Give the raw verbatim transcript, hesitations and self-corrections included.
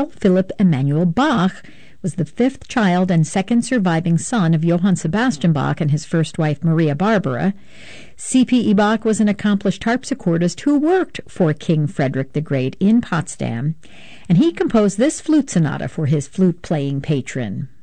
Philipp Emanuel Bach was the fifth child and second surviving son of Johann Sebastian Bach and his first wife, Maria Barbara. C P E. Bach was an accomplished harpsichordist who worked for King Frederick the Great in Potsdam, and he composed this flute sonata for his flute-playing patron.